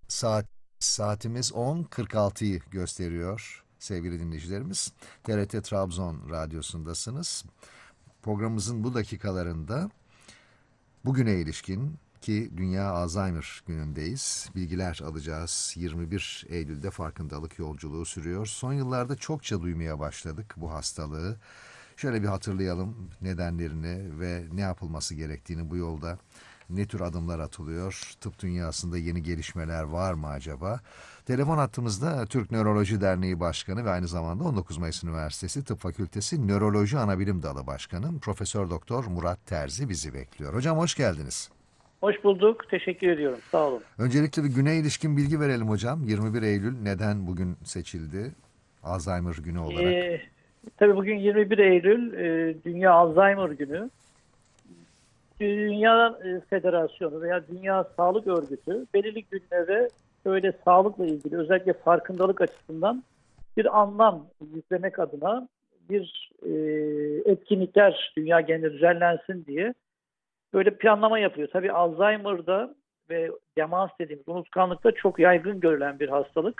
Saat saatimiz 10.46'yı gösteriyor sevgili dinleyicilerimiz. TRT Trabzon Radyosu'ndasınız. Programımızın bu dakikalarında bugüne ilişkin ki Dünya Alzheimer günündeyiz. Bilgiler alacağız. 21 Eylül'de farkındalık yolculuğu sürüyor. Son yıllarda çokça duymaya başladık bu hastalığı. Şöyle bir hatırlayalım nedenlerini ve ne yapılması gerektiğini bu yolda. Ne tür adımlar atılıyor? Tıp dünyasında yeni gelişmeler var mı acaba? Telefon hattımızda Türk Nöroloji Derneği Başkanı ve aynı zamanda 19 Mayıs Üniversitesi Tıp Fakültesi Nöroloji Anabilim Dalı Başkanı Profesör Doktor Murat Terzi bizi bekliyor. Hocam hoş geldiniz. Hoş bulduk. Teşekkür ediyorum. Sağ olun. Öncelikle bir güne ilişkin bilgi verelim hocam. 21 Eylül neden bugün seçildi? Alzheimer günü olarak. Ee, tabii bugün 21 Eylül Dünya Alzheimer Günü. Dünya Federasyonu veya Dünya Sağlık Örgütü belirli günlere böyle sağlıkla ilgili özellikle farkındalık açısından bir anlam yüklemek adına bir etkinlikler dünya genelinde düzenlensin diye böyle planlama yapıyor. Tabii Alzheimer'da ve demans dediğimiz unutkanlıkta çok yaygın görülen bir hastalık.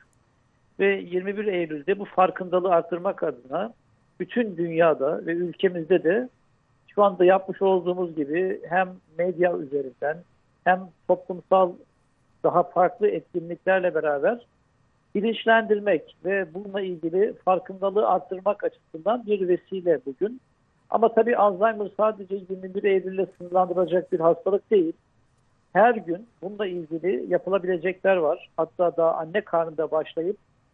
Ve 21 Eylül'de bu farkındalığı arttırmak adına bütün dünyada ve ülkemizde de şu anda yapmış olduğumuz gibi hem medya üzerinden hem toplumsal daha farklı etkinliklerle beraber bilinçlendirmek ve bununla ilgili farkındalığı arttırmak açısından bir vesile bugün. Ama tabii Alzheimer sadece 21 Eylül'le sınırlandırılacak bir hastalık değil. Her gün bununla ilgili yapılabilecekler var. Hatta daha anne karnında başlayıp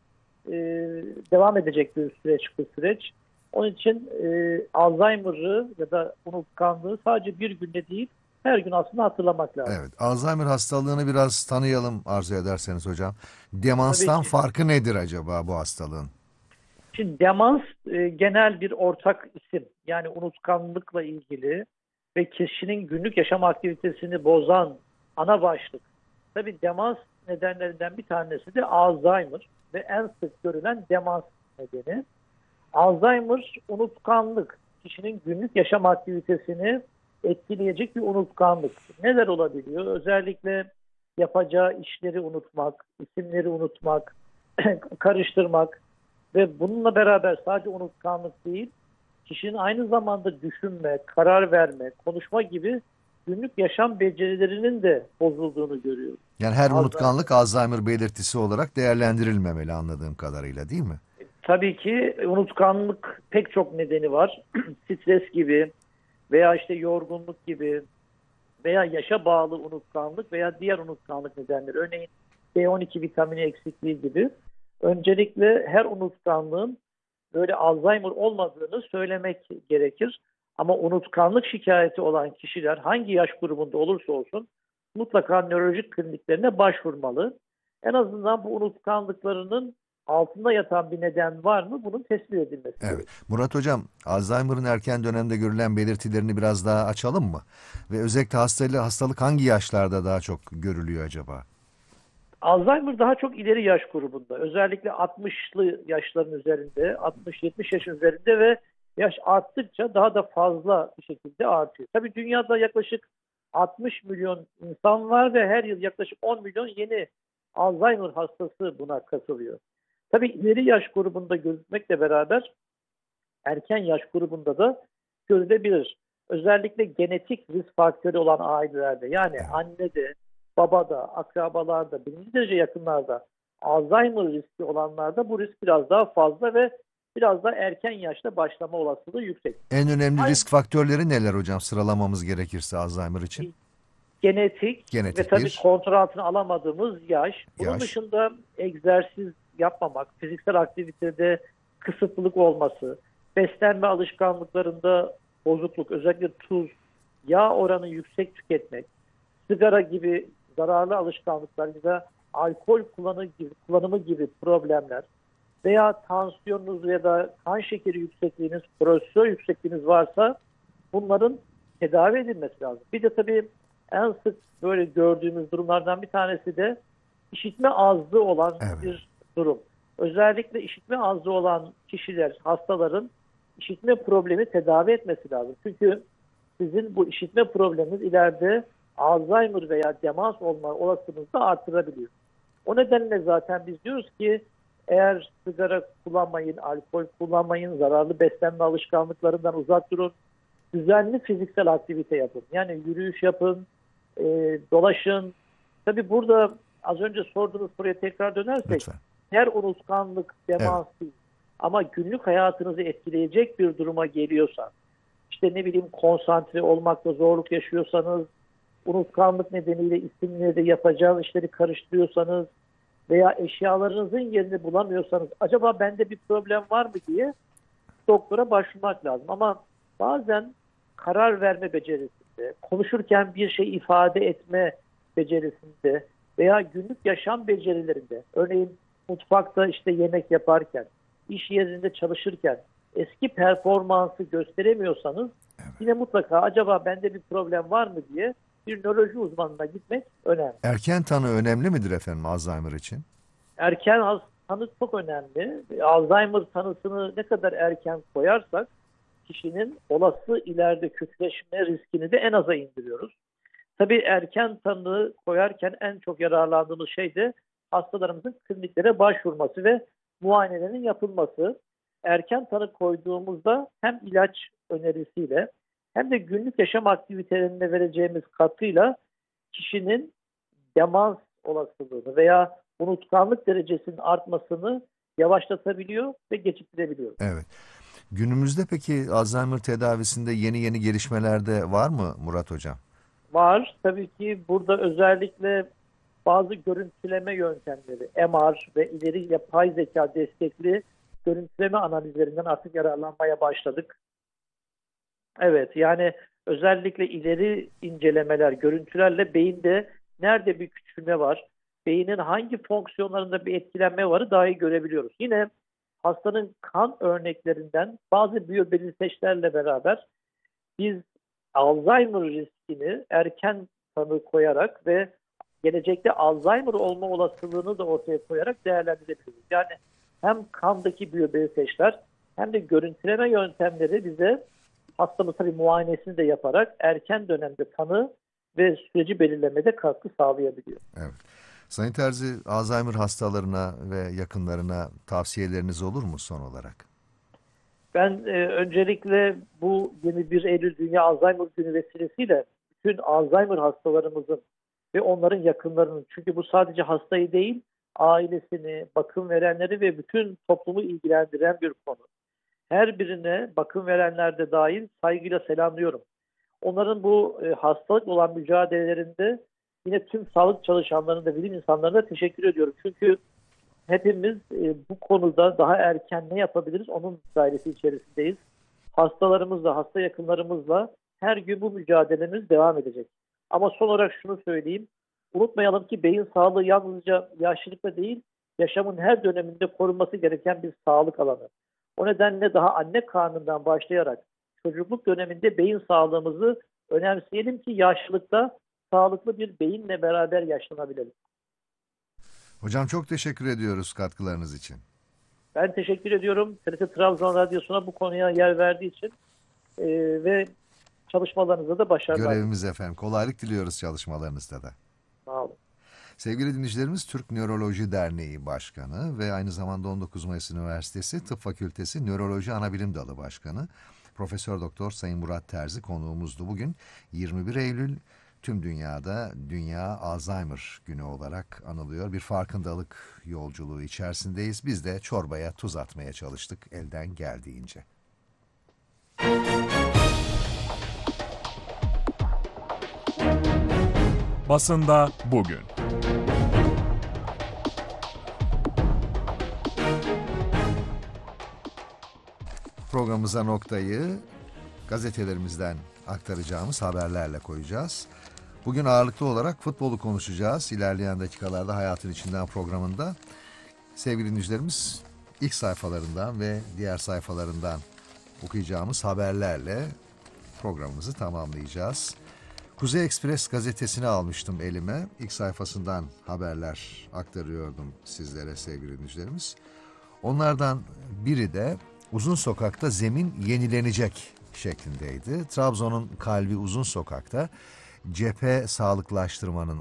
e, devam edecek bir süreç bu süreç. Onun için Alzheimer'ı ya da unutkanlığı sadece bir günde değil her gün aslında hatırlamak lazım. Evet, Alzheimer hastalığını biraz tanıyalım arzu ederseniz hocam. Tabii Demanstan ki. farkı nedir acaba bu hastalığın? Şimdi demans genel bir ortak isim. Yani unutkanlıkla ilgili ve kişinin günlük yaşam aktivitesini bozan ana başlık. Tabii demans nedenlerinden bir tanesi de Alzheimer ve en sık görülen demans nedeni. Alzheimer unutkanlık. Kişinin günlük yaşam aktivitesini etkileyecek bir unutkanlık. Neler olabiliyor? Özellikle yapacağı işleri unutmak, isimleri unutmak, karıştırmak ve bununla beraber sadece unutkanlık değil, kişinin aynı zamanda düşünme, karar verme, konuşma gibi günlük yaşam becerilerinin de bozulduğunu görüyoruz. Yani her Alzheimer. unutkanlık Alzheimer belirtisi olarak değerlendirilmemeli anladığım kadarıyla değil mi? Tabii ki unutkanlık pek çok nedeni var. Stres gibi veya işte yorgunluk gibi veya yaşa bağlı unutkanlık veya diğer unutkanlık nedenleri. Örneğin B12 vitamini eksikliği gibi. Öncelikle her unutkanlığın böyle Alzheimer olmadığını söylemek gerekir. Ama unutkanlık şikayeti olan kişiler hangi yaş grubunda olursa olsun mutlaka nörolojik kliniklerine başvurmalı. En azından bu unutkanlıklarının altında yatan bir neden var mı? Bunun tespit edilmesi Evet. gerekir. Murat hocam, Alzheimer'ın erken dönemde görülen belirtilerini biraz daha açalım mı? Ve özellikle hastalık hangi yaşlarda daha çok görülüyor acaba? Alzheimer daha çok ileri yaş grubunda. Özellikle 60'lı yaşların üzerinde, 60-70 yaşın üzerinde ve yaş arttıkça daha da fazla bir şekilde artıyor. Tabii dünyada yaklaşık 60 milyon insan var ve her yıl yaklaşık 10 milyon yeni Alzheimer hastası buna katılıyor. Tabii ileri yaş grubunda gözükmekle beraber erken yaş grubunda da görülebilir. Özellikle genetik risk faktörü olan ailelerde yani Evet. annede, babada, akrabalarda, birinci derece yakınlarda Alzheimer riski olanlarda bu risk biraz daha fazla ve biraz daha erken yaşta başlama olasılığı yüksek. En önemli Aynı risk faktörleri neler hocam sıralamamız gerekirse Alzheimer için? genetik ve Genetik tabii bir kontrol altına alamadığımız yaş. Bunun yaş. dışında egzersiz yapmamak, fiziksel aktivitede kısıtlılık olması, beslenme alışkanlıklarında bozukluk, özellikle tuz, yağ oranı yüksek tüketmek, sigara gibi zararlı alışkanlıklar ya da alkol kullanımı gibi problemler veya tansiyonunuz ya da kan şekeri yüksekliğiniz, kolesterol yüksekliğiniz varsa bunların tedavi edilmesi lazım. Bir de tabii en sık böyle gördüğümüz durumlardan bir tanesi de işitme azlığı olan Evet. bir durum. Özellikle işitme azlığı olan kişiler, hastaların işitme problemi tedavi etmesi lazım. Çünkü sizin bu işitme probleminiz ileride Alzheimer veya demans olma olasılığınızı da artırabiliyor. O nedenle zaten biz diyoruz ki eğer sigara kullanmayın, alkol kullanmayın, zararlı beslenme alışkanlıklarından uzak durun, düzenli fiziksel aktivite yapın. Yani yürüyüş yapın, dolaşın. Tabii burada az önce sorduğunuz soruya tekrar dönersek, Lütfen. her unutkanlık demans değil. Ama günlük hayatınızı etkileyecek bir duruma geliyorsa, işte ne bileyim konsantre olmakta zorluk yaşıyorsanız, unutkanlık nedeniyle isimleri de yapacağınız işleri karıştırıyorsanız veya eşyalarınızın yerini bulamıyorsanız acaba bende bir problem var mı diye doktora başvurmak lazım. Ama bazen karar verme becerisinde, konuşurken bir şey ifade etme becerisinde veya günlük yaşam becerilerinde, örneğin mutfakta işte yemek yaparken, iş yerinde çalışırken eski performansı gösteremiyorsanız yine mutlaka acaba bende bir problem var mı diye bir nöroloji uzmanına gitmek önemli. Erken tanı önemli midir efendim Alzheimer için? Erken tanı çok önemli. Alzheimer tanısını ne kadar erken koyarsak kişinin olası ileride kötüleşme riskini de en aza indiriyoruz. Tabii erken tanı koyarken en çok yararlandığımız şey de hastalarımızın kliniklere başvurması ve muayenelerinin yapılması. Erken tanı koyduğumuzda hem ilaç önerisiyle hem de günlük yaşam aktivitelerine vereceğimiz katkıyla kişinin demans olasılığını veya unutkanlık derecesinin artmasını yavaşlatabiliyor ve geciktirebiliyor. Evet. Günümüzde peki Alzheimer tedavisinde yeni gelişmeler de var mı Murat Hocam? Var. Tabii ki burada özellikle bazı görüntüleme yöntemleri, MR ve ileri yapay zeka destekli görüntüleme analizlerinden artık yararlanmaya başladık. Evet, yani özellikle ileri incelemeler, görüntülerle beyinde nerede bir küçülme var, beynin hangi fonksiyonlarında bir etkilenme varı daha iyi görebiliyoruz. Yine hastanın kan örneklerinden bazı biyobelirteçlerle beraber biz Alzheimer riskini erken tanı koyarak ve gelecekte Alzheimer olma olasılığını da ortaya koyarak değerlendirebiliriz. Yani hem kandaki biyobelirteçler hem de görüntüleme yöntemleri bize hastamız tabii muayenesini de yaparak erken dönemde tanı ve süreci belirlemede katkı sağlayabiliyor. Evet. Sayın Terzi, Alzheimer hastalarına ve yakınlarına tavsiyeleriniz olur mu son olarak? Ben öncelikle bu 21 Eylül Dünya Alzheimer Günü vesilesiyle bütün Alzheimer hastalarımızın ve onların yakınlarının, çünkü bu sadece hastayı değil, ailesini, bakım verenleri ve bütün toplumu ilgilendiren bir konu. Her birine, bakım verenler de dahil, saygıyla selamlıyorum. Onların bu hastalık olan mücadelelerinde yine tüm sağlık çalışanlarına da, bilim insanlarına da teşekkür ediyorum. Çünkü hepimiz bu konuda daha erken ne yapabiliriz onun dairesi içerisindeyiz. Hastalarımızla, hasta yakınlarımızla her gün bu mücadelemiz devam edecek. Ama son olarak şunu söyleyeyim. Unutmayalım ki beyin sağlığı yalnızca yaşlılıkta değil, yaşamın her döneminde korunması gereken bir sağlık alanı. O nedenle daha anne karnından başlayarak çocukluk döneminde beyin sağlığımızı önemseyelim ki yaşlılıkta sağlıklı bir beyinle beraber yaşlanabilelim. Hocam çok teşekkür ediyoruz katkılarınız için. Ben teşekkür ediyorum TRT Trabzon Radyosu'na bu konuya yer verdiği için ve çalışmalarınızda da başarılar. Görevimiz efendim. Kolaylık diliyoruz çalışmalarınızda da. Sağ olun. Sevgili dinleyicilerimiz, Türk Nöroloji Derneği Başkanı ve aynı zamanda 19 Mayıs Üniversitesi Tıp Fakültesi Nöroloji Anabilim Dalı Başkanı Profesör Doktor Sayın Murat Terzi konuğumuzdu. Bugün 21 Eylül tüm dünyada Dünya Alzheimer Günü olarak anılıyor. Bir farkındalık yolculuğu içerisindeyiz. Biz de çorbaya tuz atmaya çalıştık elden geldiğince. Basında bugün. Programımıza noktayı gazetelerimizden aktaracağımız haberlerle koyacağız. Bugün ağırlıklı olarak futbolu konuşacağız. İlerleyen dakikalarda Hayatın İçinden programında sevgili dinleyicilerimiz ilk sayfalarından ve diğer sayfalarından okuyacağımız haberlerle programımızı tamamlayacağız. Kuzey Ekspres gazetesini almıştım elime. İlk sayfasından haberler aktarıyordum sizlere sevgili dinleyicilerimiz. Onlardan biri de Uzun Sokak'ta zemin yenilenecek şeklindeydi. Trabzon'un kalbi Uzun Sokak'ta cephe sağlıklaştırmanın